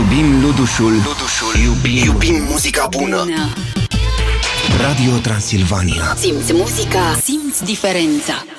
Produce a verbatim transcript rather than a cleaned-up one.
Iubim Ludușul, Ludușul. Iubim, iubim muzica bună. bună. Radio Transilvania. Simți muzica, simți diferența.